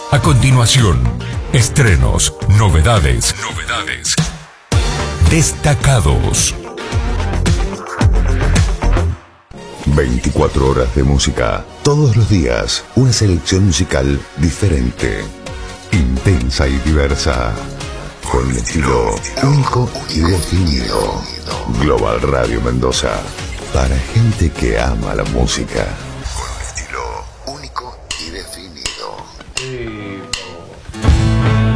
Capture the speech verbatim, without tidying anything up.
A continuación, estrenos, novedades, novedades, destacados. veinticuatro horas de música, todos los días, una selección musical diferente, intensa y diversa, con un estilo único y definido. Global Radio Mendoza, para gente que ama la música.